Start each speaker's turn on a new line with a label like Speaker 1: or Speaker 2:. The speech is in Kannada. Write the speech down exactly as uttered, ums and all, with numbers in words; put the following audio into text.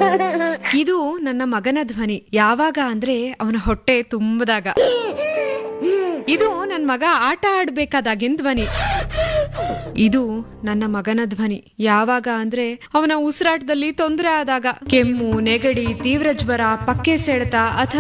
Speaker 1: ಇದು ನನ್ನ ಮಗನ ಧ್ವನಿ. ಯಾವಾಗ ಅಂದ್ರೆ ಅವನ ಹೊಟ್ಟೆ ತುಂಬದಾಗ. ಇದು ನನ್ನ ಮಗ ಆಟ ಆಡ್ಬೇಕಾದಾಗಿನ ಧ್ವನಿ. ಇದು ನನ್ನ ಮಗನ ಧ್ವನಿ. ಯಾವಾಗ ಅಂದ್ರೆ ಅವನ ಉಸಿರಾಟದಲ್ಲಿ ತೊಂದರೆ ಆದಾಗ, ಕೆಮ್ಮು, ನೆಗಡಿ, ತೀವ್ರ ಜ್ವರ, ಪಕ್ಕೆ ಸೆಳೆತ ಅಥವಾ